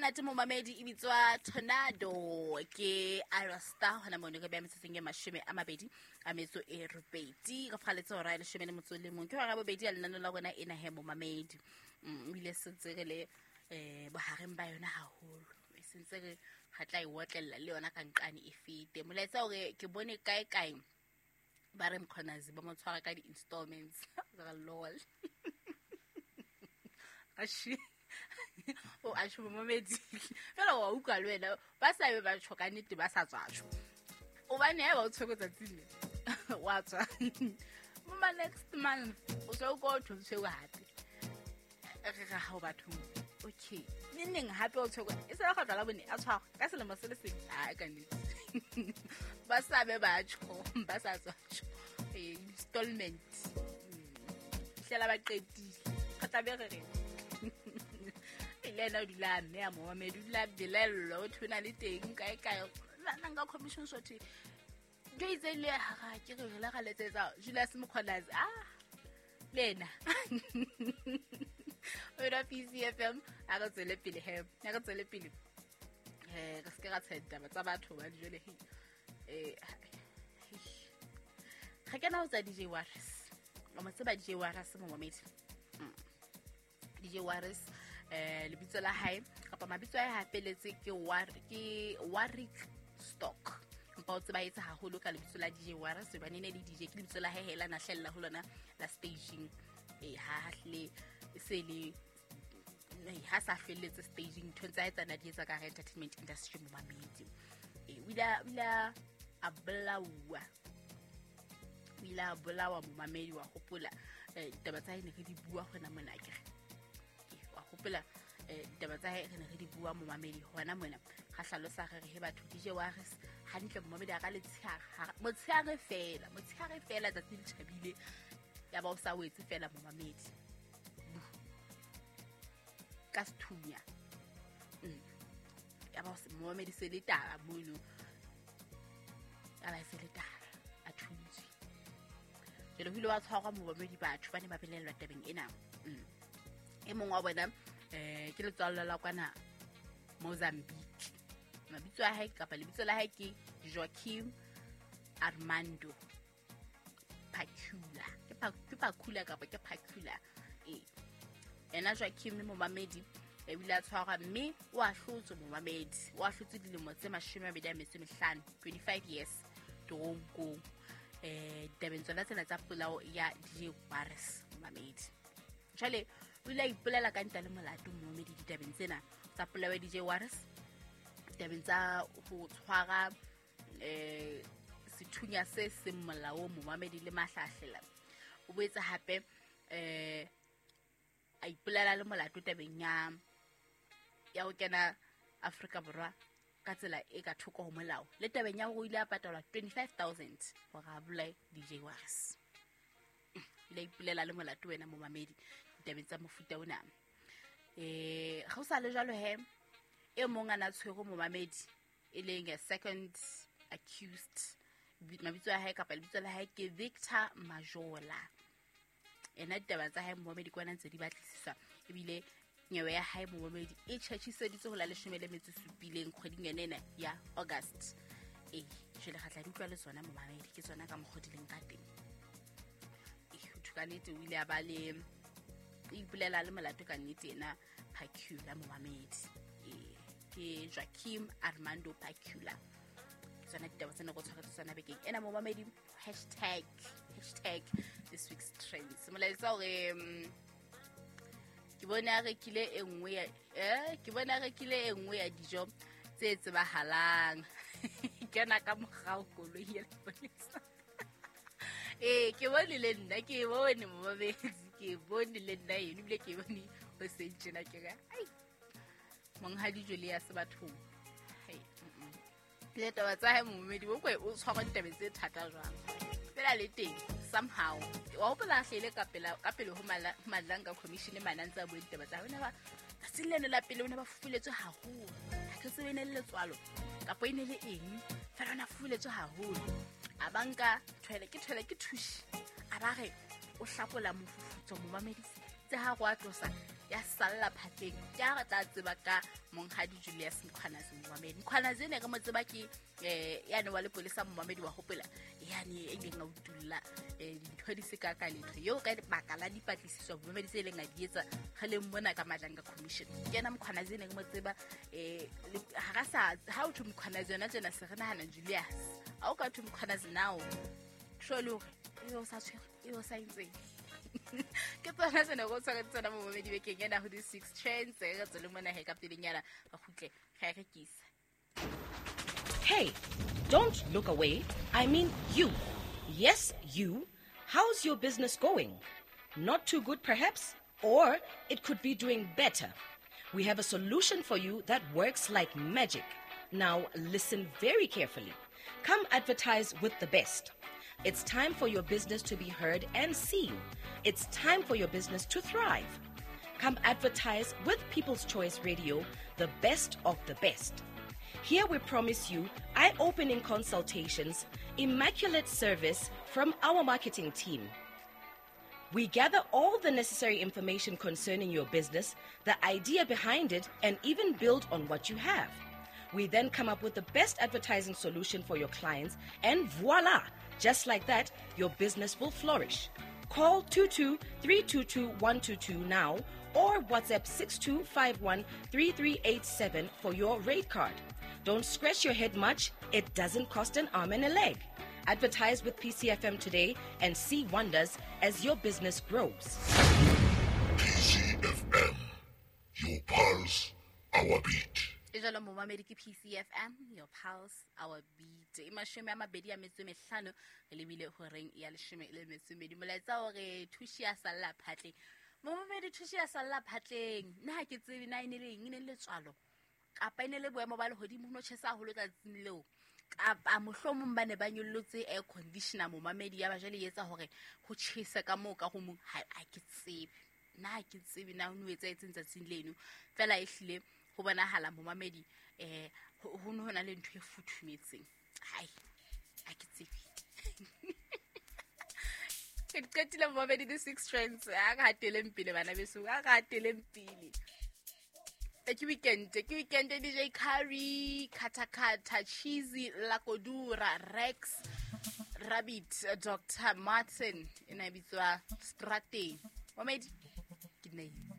monate momamedi e bitswa Tornado ke Arasta hona mone ke bea metseng e 28 ka faletsa ora ile 11 ke wa bobedi a lenano la bona ena he momamedi ile sentse le bohareng ba yona haholo sentse re hatla e wotlella le yona ka nqane e fete moletsa hore ke bone kae ba re mkhonazi ba mo tshwara ka di-installments ga lol ashi o asho momamedi fela wa uka le wena ba sa be ba tshoka nnete ba sa tswatsho o bane ha ba o tshokotsa tsile wa tswa mama next month o so go to tshwe hape re ga ha batho okay neng hape o tshoko e sa ga tla bone a tshwa ka selemo se le seng a ka nnete ba sa be ba tsho ba sa tswatsho installment hlela ba qetile khata be re ile na dula mme a momamedi dula belello o thuna le teng kae nanga commission shoti jo izele ha ke re la galetsetsa Julius Mkhwanazi lena ora PCFM a go tsele pele he a go tsele pele ka se ka tshetsa ba tsa batho ba dijole ga ke na o tsa DJ Waris o mo tseba DJ Waris momamedi DJ Waris lebitso la hae kapa mabitso a hapeletse ke Warwick Stock mpa o tseba etsa haholo ka lebitso la DJ Waris ba nene le DJ ke lebitso la hae hela na hlella ho lona la staging hahle se le ha sa felletse staging ntse etsa na di etsa ka entertainment industry momamedi wila ablawa momamedi wa hopola taba tsa ene ke di bua gona mona akere wa hopola taba tsa ene re di bua momamedi hona mona ga hlalosa re he batho DJ Waris hantle momamedi a ka le motshiare fela tsa tshebile ya ba o sa wetse fela momamedi ka sthunya ya ba se momamedi se le taba mono ya ba se le taba a thuntswe jelo hilo wa tshwarwa momamedi batho ba ne ba belelwa tabeng ena e mongwe wa bona ke letswalo la kwana Mozambique mabitso a hae kapa lebitso la hae ke Joaquim Armando Pacula ke Pacula kapa ke Pacula ena Joaquim momamedi e bile a tshwarwa mme wa hlotse momamedi wa hlotse dilemo tse 25 25 years toronko tabeng tsona tsena tsa polao ya DJ Waris momamedi jale o ile a ipolela ka nta le molato momamedi ditabeng tsena tsa polao ya DJ Waris tabeng tsa ho tshwara sethunya se semolao momamedi le mahlahlela o boetsa hape a ipolela le molato tabeng ya ho kena Afrika Borwa ka tsela e ka thoko ho molao le tabeng ya ho ile a patalwa 25,000 for abulai DJ Waris le ipolela le molato wena momamedi tabeng tsa mofuta ona ga o sa le jalo he e mong ana tshwego momamedi e leng a second accused mabitso a hae kapa lebitso la hae ke Victor Majola ena taba tsa hae momamedi kwana ntse di batlisiswa ebile nyewe ya hae momamedi e tšhatšiseditse go la 17 kgweding ena ya August jele ga tla di utlwa le tsona momamedi ke tsona ka mogodileng ka teng o thukanete o ile a ba le ipolela le molato ka nnete ena Pacula momamedi ke Joaquim Armando Pacula tsona ditaba tsena go tshwara tsona bekeng ena momamedi hashtag this week's trends molaetsa hore ke bona rekile engwe ya dijo tse tsebahalang kena ka mogao koloi ya polisa ke bone le nna ke bone momamedi ke bone le nna eno bile ke bone o sentjena ke ga mongha dijo le ya se batho le taba tsa hae momamedi bo kwe o tshwara ditaba tse thata jwang fela le teng somehow wa o pela hlele ka pele ho malanga commission manantsa bo ditaba tsa bona ba silene la pele bona ba fufuletswe haholo ha se bene le tswalo ka po ine le eng fela na fufuletswe haholo abanka thwele ke thushi a ba re o hlapola mofufutso momamedi tse ha go a tlosa ya salla phatleng ke a re tla tseba ka monghadi Julius Mkhwanazi Mohammed. Mkhwanazi ne ka mo tseba ke yane wa lepolesa Mohammed wa hopela yani e leng a utulla dintho di se ka ka letho yo ka baka la dipatlisiso Mohammed se leng a di etsa khaleng mona ka Madlanga Commission. Kena Mkhwanazi ne ka mo tseba ha o thu Mkhwanazi yona tsena se re nahana Julius a o ka thu Mkhwanazi now sholo e o sa tshwere e o sa intseng ke tsona se ne go tsana mo Mohammed bekeng yana ho di 6 trends re tsole mona he ka pelenyana ga khutle ga re kisa. Hey, don't look away. I mean you. Yes, you. How's your business going? Not too good, perhaps? Or it could be doing better. We have a solution for you that works like magic. Now, listen very carefully. Come advertise with the best. It's time for your business to be heard and seen. It's time for your business to thrive. Come advertise with People's Choice Radio, the best of the best. Here we promise you eye-opening consultations, immaculate service from our marketing team. We gather all the necessary information concerning your business, the idea behind it, and even build on what you have. We then come up with the best advertising solution for your clients, and voila! Just like that, your business will flourish. Call 22-322-122 now or WhatsApp 6251-3387 for your rate card. Don't scratch your head much. It doesn't cost an arm and a leg. Advertise with PCFM today and see wonders as your business grows. PCFM, your pulse, our beat. Ejalo mo mamedi ke PCFM, your pulse, our beat. Imashome a mabedi a metso mehlano le bile horeng ya leshome le metso medi molaetsa hore thushi ya salla phatleng. Mo mamedi thushi ya salla phatleng. Na ke tsebe na ine le tswalo. Kapa ine le boemo ba le hodimo no tshesa holo tsatsing leo. Kapa mohlomong ba ne ba nyollotse air conditioner mo mamedi ya ba jale etsa hore ho tshesa ka mo ka ho mo ha ke tsebe. Na ke tsebe na o nwetsa etseng tsatsing leno. Fela e hlile ho bonahala mo mamedi ho na le ntho e futhumetseng hai a ke tsebe ke qetile mo mamedi the 6 trends a ga teleng pele bana beso a ga teleng pele ke weekend DJ Curry Kata Cheesy Lakodura Rex Rabbit Dr. Martin ina bitswa Strateng mamedi ke nei